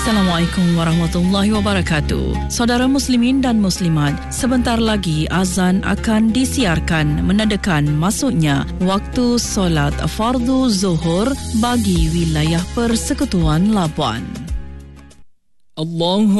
Assalamualaikum warahmatullahi wabarakatuh. Saudara muslimin dan muslimat, sebentar lagi azan akan disiarkan menandakan masuknya waktu solat fardu zuhur bagi wilayah Persekutuan Labuan. Allahu